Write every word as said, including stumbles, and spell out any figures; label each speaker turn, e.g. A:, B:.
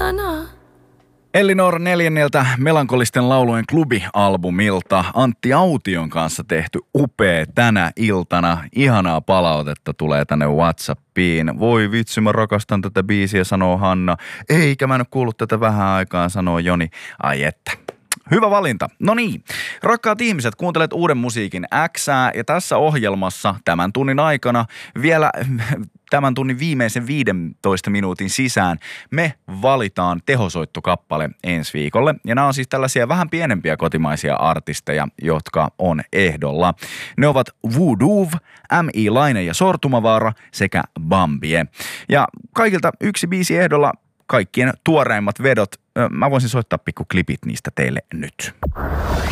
A: ihanaa.
B: Elinor neljänneltä melankolisten laulujen klubi-albumilta Antti Aution kanssa tehty upea tänä iltana. Ihanaa palautetta tulee tänne WhatsAppiin. Voi vitsi, mä rakastan tätä biisiä, sanoo Hanna. Eikä mä en ole kuullut tätä vähän aikaa, sanoo Joni. Ai että. Hyvä valinta. No niin, rakkaat ihmiset, kuuntelet uuden musiikin Xää ja tässä ohjelmassa tämän tunnin aikana vielä tämän tunnin viimeisen viidentoista minuutin sisään me valitaan tehosoittokappale ensi viikolle. Ja nämä on siis tällaisia vähän pienempiä kotimaisia artisteja, jotka on ehdolla. Ne ovat Voodoo, M I Laine ja Sortumavaara sekä Bambie. Ja kaikilta yksi biisi ehdolla, kaikkien tuoreimmat vedot. Mä voisin soittaa pikku klipit niistä teille nyt.